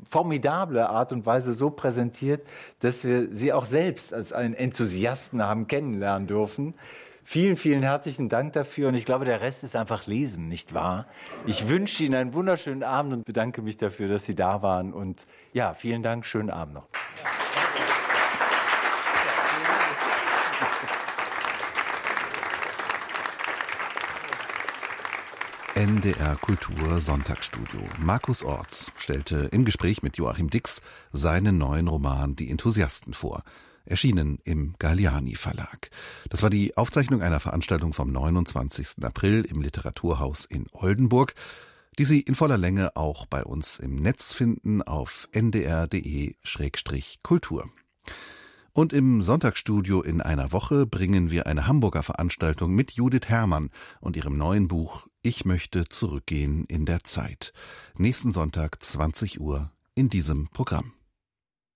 formidable Art und Weise so präsentiert, dass wir sie auch selbst als einen Enthusiasten haben kennenlernen dürfen. Vielen, vielen herzlichen Dank dafür und ich glaube, der Rest ist einfach lesen, nicht wahr? Ich wünsche Ihnen einen wunderschönen Abend und bedanke mich dafür, dass Sie da waren und ja, vielen Dank, schönen Abend noch. NDR Kultur Sonntagsstudio. Markus Orts stellte im Gespräch mit Joachim Dix seinen neuen Roman Die Enthusiasten vor. Erschienen im Galliani Verlag. Das war die Aufzeichnung einer Veranstaltung vom 29. April im Literaturhaus in Oldenburg, die Sie in voller Länge auch bei uns im Netz finden auf ndr.de/kultur. Und im Sonntagsstudio in einer Woche bringen wir eine Hamburger Veranstaltung mit Judith Herrmann und ihrem neuen Buch Ich möchte zurückgehen in der Zeit. Nächsten Sonntag 20 Uhr in diesem Programm.